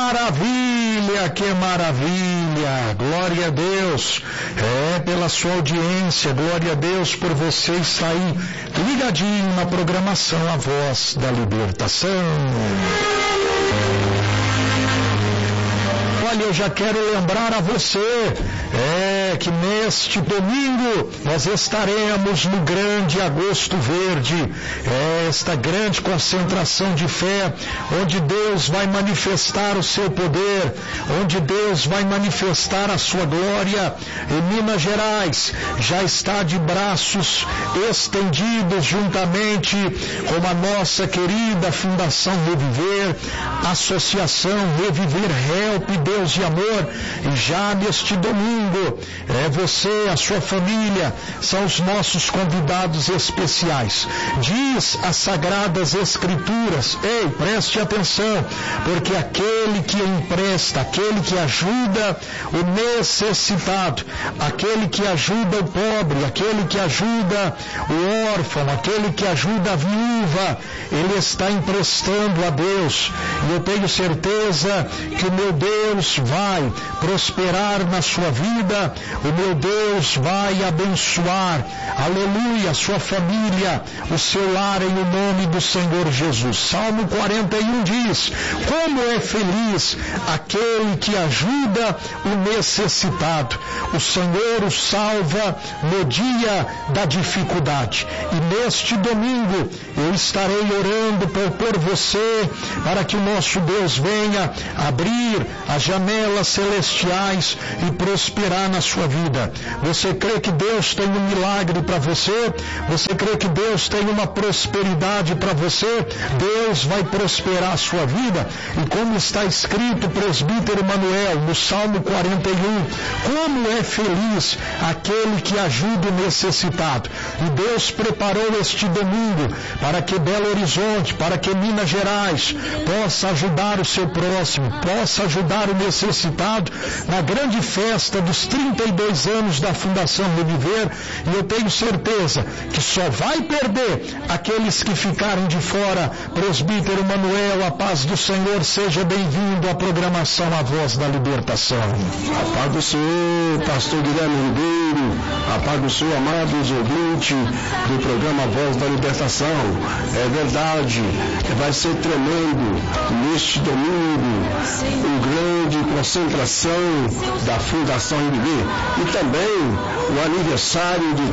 maravilha, que maravilha! Glória a Deus, pela sua audiência, glória a Deus por você estar aí ligadinho na programação A Voz da Libertação. Olha, eu já quero lembrar a você, que neste domingo nós estaremos no grande Agosto Verde, esta grande concentração de fé, onde Deus vai manifestar o seu poder, onde Deus vai manifestar a sua glória. Em Minas Gerais já está de braços estendidos juntamente com a nossa querida Fundação Reviver, Associação Reviver Help Deus e Amor, e já neste domingo, você, a sua família, são os nossos convidados especiais. Diz as Sagradas Escrituras, preste atenção, porque aquele que empresta, aquele que ajuda o necessitado, aquele que ajuda o pobre, aquele que ajuda o órfão, aquele que ajuda a viúva, ele está emprestando a Deus. E eu tenho certeza que o meu Deus vai prosperar na sua vida, o meu Deus vai abençoar, aleluia, a sua família, o seu lar, em o nome do Senhor Jesus. Salmo 41 diz: como é feliz aquele que ajuda o necessitado. O Senhor o salva no dia da dificuldade. E neste domingo eu estarei orando por você, para que o nosso Deus venha abrir as janelas celestiais e prosperar na sua vida. Você crê que Deus tem um milagre para você? Você crê que Deus tem uma prosperidade para você? Deus vai prosperar a sua vida. E como está escrito, presbítero Manuel, no Salmo 41, como é feliz aquele que ajuda o necessitado. E Deus preparou este domingo para que Belo Horizonte, para que Minas Gerais possa ajudar o seu próximo, possa ajudar o necessitado na grande festa dos 32 anos da Fundação Reviver. E eu tenho certeza que só vai perder aqueles que ficaram de fora. Presbítero Manuel, a paz do Senhor, seja bem-vindo à programação A Voz da Libertação. A paz do Senhor, pastor Guilherme Ribeiro, a paz do Senhor, amados ouvintes do programa A Voz da Libertação. É verdade, vai ser tremendo neste domingo, grande concentração da Fundação Reviver, e também o aniversário de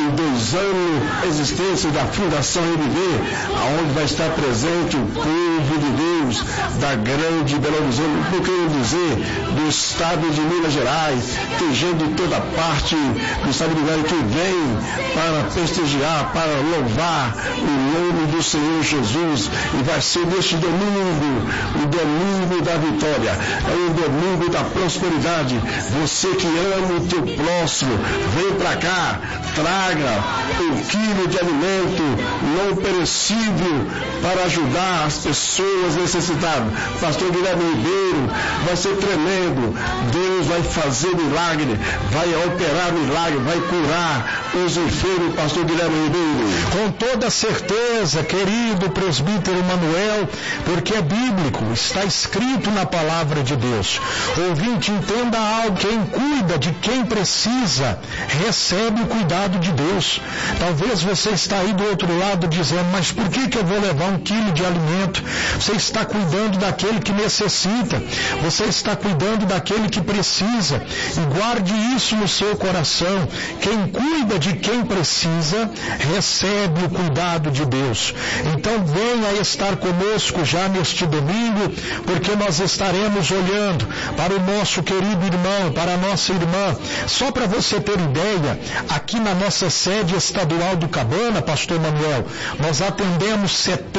32 anos de existência da Fundação Reviver, onde vai estar presente o povo de Deus da grande Belo Horizonte, por que dizer, do estado de Minas Gerais. Tem gente de toda parte do estado de Minas Gerais que vem para prestigiar, para louvar o nome do Senhor Jesus, e vai ser neste domingo, o domingo da vitória, é o domingo da prosperidade. Você que ama o teu próximo, vem para cá, traga um quilo de alimento não perecível para ajudar as pessoas necessitadas. Pastor Guilherme Ribeiro, vai ser tremendo. Deus vai fazer milagre, vai operar milagre, vai curar os enfermos, pastor Guilherme Ribeiro. Com toda certeza, querido presbítero Manuel, porque é bíblico, está escrito na palavra de Deus. Ouvinte, entenda algo: quem cuida de quem precisa, recebe o cuidado de Deus. Talvez você está aí do outro lado dizendo: mas por que eu vou levar 1 quilo de alimento? Você está cuidando daquele que necessita, você está cuidando daquele que precisa, e guarde isso no seu coração: quem cuida de quem precisa, recebe o cuidado de Deus. Então venha estar conosco já neste domingo, porque nós estaremos olhando para o nosso querido irmão, para a nossa irmã. Só para você ter ideia, aqui na nossa sede estadual do Cabana, pastor Manuel, nós atendemos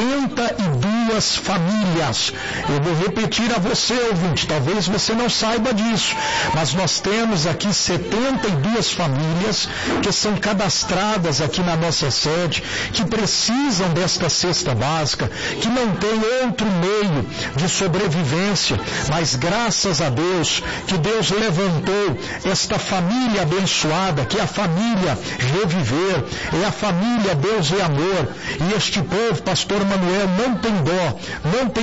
72 famílias. Eu vou repetir a você, ouvinte, talvez você não saiba disso, mas nós temos aqui 72 famílias que são cadastradas aqui na nossa sede, que precisam desta cesta básica, que não tem outro meio de sobrevivência, mas graças a Deus, que Deus levantou esta família abençoada, que é a família Reviver, é a família Deus e Amor. E este povo, pastor Manuel, não tem dó, não tem pena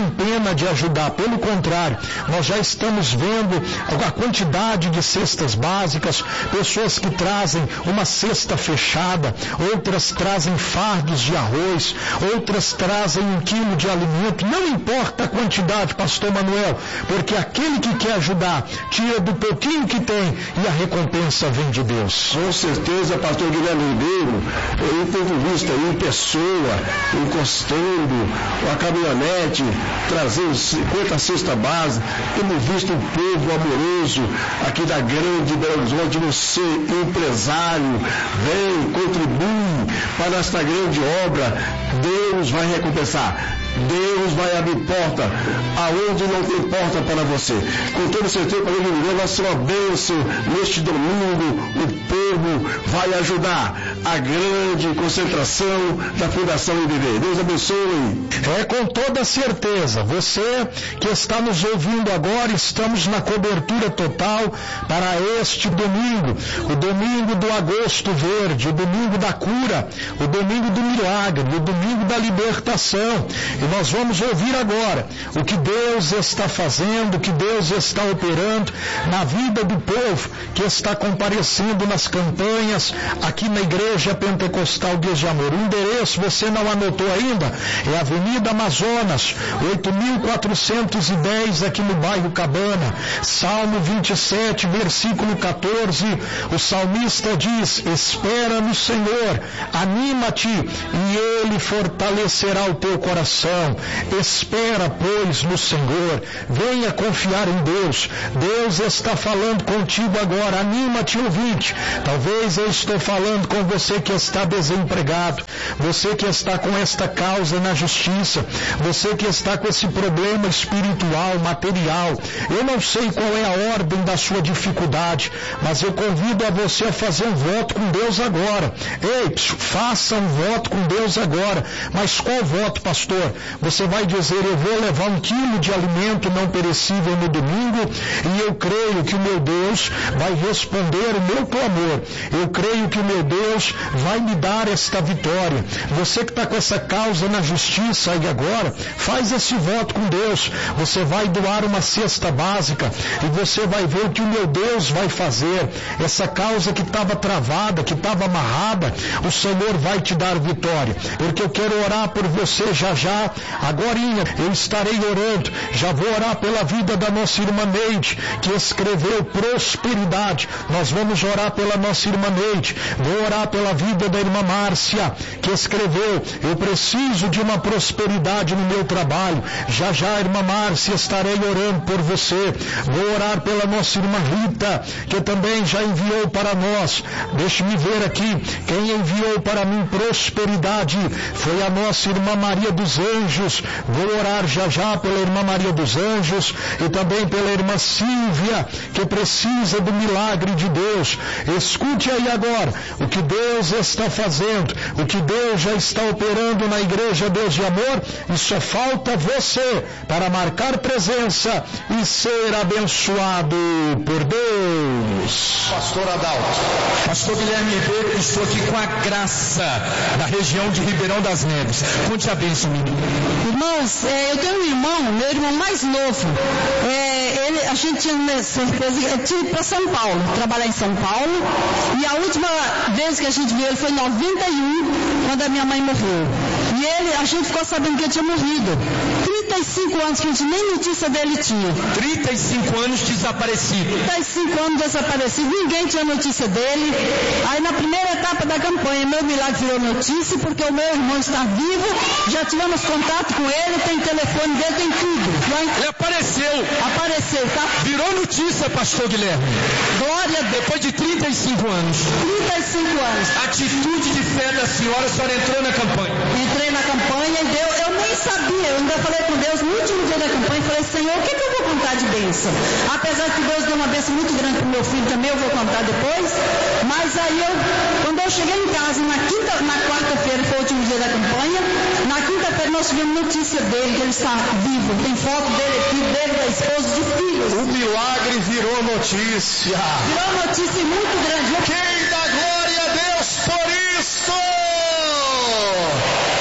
desengana de ajudar. Pelo contrário, nós já estamos vendo a quantidade de cestas básicas, pessoas que trazem uma cesta fechada, outras trazem fardos de arroz, outras trazem 1 quilo de alimento. Não importa a quantidade, pastor Manuel, porque aquele que quer ajudar, tira do pouquinho que tem e a recompensa vem de Deus. Com certeza, pastor Guilherme Ribeiro, eu tenho visto aí pessoa encostando a caminhonete, trazendo 50 cestas básicas. Temos visto um povo amoroso aqui da grande Belo Horizonte. Você, empresário, vem, contribui para esta grande obra. Deus vai recompensar. Deus vai abrir porta aonde não tem porta para você. Com toda certeza, para mim, vai ser uma bênção neste domingo. O povo vai ajudar a grande concentração da Fundação IBV. Deus abençoe. É com toda certeza. Você que está nos ouvindo agora, estamos na cobertura total para este domingo. O domingo do agosto verde, o domingo da cura, o domingo do milagre, o domingo da libertação. E nós vamos ouvir agora o que Deus está fazendo, o que Deus está operando na vida do povo que está comparecendo nas campanhas aqui na Igreja Pentecostal Deus de Amor. O endereço, você não anotou ainda, é Avenida Amazonas, 8410, aqui no bairro Cabana. Salmo 27, versículo 14, o salmista diz: espera no Senhor, anima-te e Ele fortalecerá o teu coração. Espera, pois, no Senhor, venha confiar em Deus. Deus está falando contigo agora. Anima-te, ouvinte. Talvez eu estou falando com você que está desempregado, você que está com esta causa na justiça, você que está com esse problema espiritual, material. Eu não sei qual é a ordem da sua dificuldade, mas eu convido a você a fazer um voto com Deus agora. Ei, faça um voto com Deus agora. Mas qual voto, pastor? Você vai dizer: eu vou levar 1 quilo de alimento não perecível no domingo e eu creio que o meu Deus vai responder o meu clamor. Eu creio que o meu Deus vai me dar esta vitória. Você que está com essa causa na justiça aí agora, faz esse voto com Deus. Você vai doar uma cesta básica e você vai ver o que o meu Deus vai fazer. Essa causa que estava travada, que estava amarrada, o Senhor vai te dar vitória. Porque eu quero orar por você já. Agorinha eu estarei orando. Já vou orar pela vida da nossa irmã Neide, que escreveu prosperidade. Nós vamos orar pela nossa irmã Neide. Vou orar pela vida da irmã Márcia, que escreveu: eu preciso de uma prosperidade no meu trabalho. Já, irmã Márcia, estarei orando por você. Vou orar pela nossa irmã Rita, que também já enviou para nós. Deixe-me ver aqui. Quem enviou para mim prosperidade foi a nossa irmã Maria dos Anjos. Vou orar já pela irmã Maria dos Anjos e também pela irmã Silvia, que precisa do milagre de Deus. Escute aí agora o que Deus está fazendo, o que Deus já está operando na Igreja Deus de Amor, e só falta você para marcar presença e ser abençoado por Deus. Pastor Adalto, pastor Guilherme Ribeiro, estou aqui com a graça da região de Ribeirão das Neves. Conte a bênção, menino. Irmãos, eu tenho um irmão, meu irmão mais novo. A gente tinha certeza que tinha ido para São Paulo, trabalhar em São Paulo. E a última vez que a gente viu ele foi em 91, quando a minha mãe morreu. E a gente ficou sabendo que ele tinha morrido. 35 anos que a gente nem notícia dele tinha. 35 anos desaparecido. 35 anos desaparecido, ninguém tinha notícia dele. Aí na primeira etapa da campanha, meu milagre virou notícia, porque o meu irmão está vivo, já tivemos contato com ele, tem telefone dele, tem tudo. Ele apareceu, tá? Virou notícia, pastor Guilherme. Glória a Deus. Depois de 35 anos. 35 anos. Atitude de fé da senhora entrou na campanha. Entrei na campanha e eu nem sabia, eu ainda falei com Deus no último dia da campanha, falei: Senhor, o que eu vou contar de bênção? Apesar que Deus deu uma bênção muito grande para o meu filho também, eu vou contar depois. Mas aí quando eu cheguei em casa, na quarta-feira, foi o último dia da campanha, na quinta-feira nós tivemos notícia dele, que ele está vivo, tem foto dele aqui, dele, da esposa, de filhos. O milagre virou notícia. Virou notícia muito grande. Quem dá glória a Deus por isso? Deus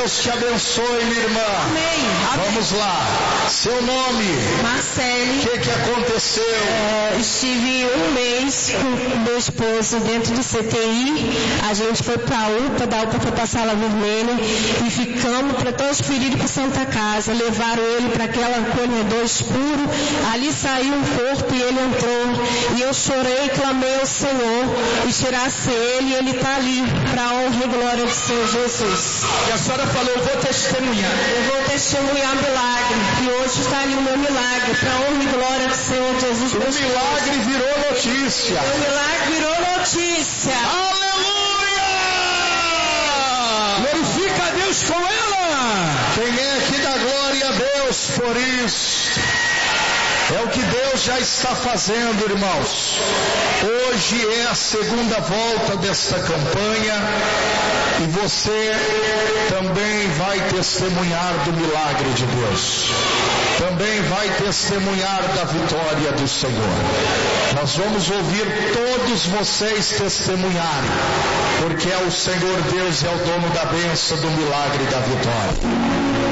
Deus te abençoe, minha irmã. Amém. Vamos lá. Seu nome? Marcele. O que aconteceu? Estive um mês com meu esposo dentro do CTI. A gente foi para a UPA, da UPA foi para a Sala Vermelha e ficamos transferidos para Santa Casa. Levaram ele para aquela corredor escuro. Ali saiu um corpo e ele entrou. E eu chorei e clamei ao Senhor e tirasse ele. E ele está ali para a honra e glória do Senhor Jesus. E a senhora falou, eu vou testemunhar. Eu vou testemunhar milagre. E hoje está ali o meu milagre para a honra e glória do Senhor Jesus. O milagre virou notícia. O milagre virou notícia. Aleluia! Glorifica a Deus com ela. Quem é que dá glória a Deus por isso? É o que Deus já está fazendo, irmãos. Hoje é a segunda volta desta campanha e você também vai testemunhar do milagre de Deus. Também vai testemunhar da vitória do Senhor. Nós vamos ouvir todos vocês testemunharem, porque é o Senhor Deus, é o dono da bênção, do milagre e da vitória.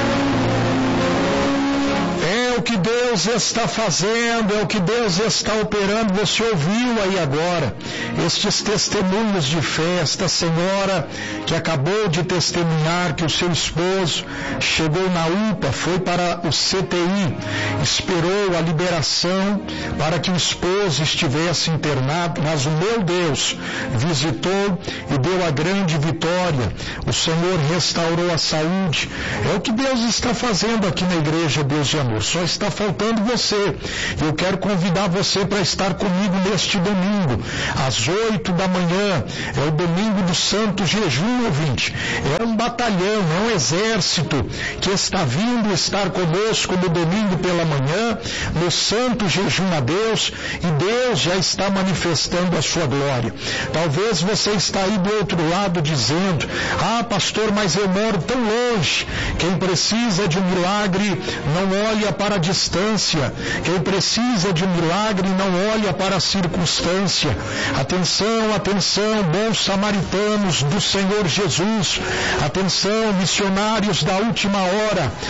É o que Deus está fazendo, é o que Deus está operando. Você ouviu aí agora estes testemunhos de fé, esta senhora que acabou de testemunhar que o seu esposo chegou na UPA, foi para o CTI, esperou a liberação para que o esposo estivesse internado, mas o meu Deus visitou e deu a grande vitória. O Senhor restaurou a saúde. É o que Deus está fazendo aqui na Igreja Deus de Amor. Só está faltando você. Eu quero convidar você para estar comigo neste domingo, às 8 da manhã. É o domingo do Santo Jejum, ouvinte. É um batalhão, é um exército que está vindo estar conosco no domingo pela manhã, no Santo Jejum a Deus, e Deus já está manifestando a sua glória. Talvez você está aí do outro lado dizendo, pastor, mas eu moro tão longe. Quem precisa de um milagre não olha para a distância. Quem precisa de um milagre não olha para a circunstância. Atenção, atenção, bons samaritanos do Senhor Jesus. Atenção, missionários da última hora.